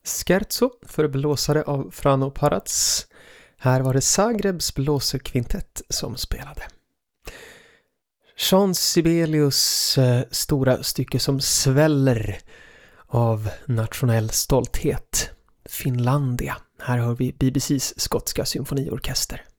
Scherzo för blåsare av Frano Parats. Här var det Zagrebs blåserkvintett som spelade. Jean Sibelius stora stycke som sväller av nationell stolthet. Finlandia. Här hör vi BBC:s skotska symfoniorkester.